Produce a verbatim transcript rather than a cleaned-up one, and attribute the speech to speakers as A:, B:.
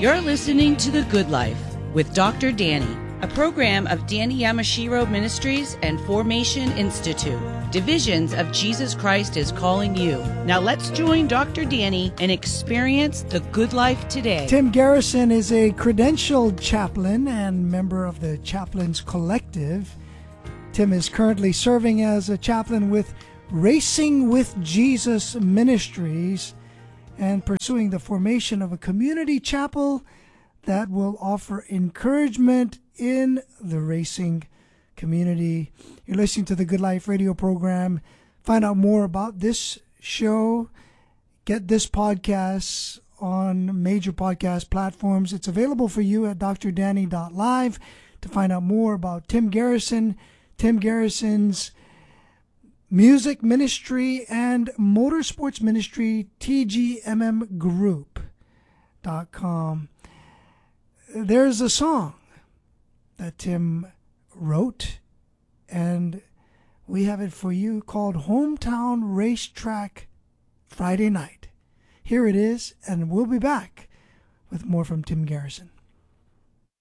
A: You're listening to The Good Life with Doctor Danny, a program of Danny Yamashiro Ministries and Formation Institute. Divisions of Jesus Christ is calling you. Now let's join Doctor Danny and experience the good life today.
B: Tim Garrison is a credentialed chaplain and member of the Chaplains Collective. Tim is currently serving as a chaplain with Racing with Jesus Ministries and pursuing the formation of a community chapel that will offer encouragement in the racing community. You're listening to the Good Life radio program. Find out more about this show. Get this podcast on major podcast platforms. It's available for you at d r danny dot live to find out more about Tim Garrison, Tim Garrison's music ministry and motorsports ministry, T G M M group dot com. There's a song that Tim wrote, and we have it for you, called Hometown Racetrack Friday Night. Here it is, and we'll be back with more from Tim Garrison.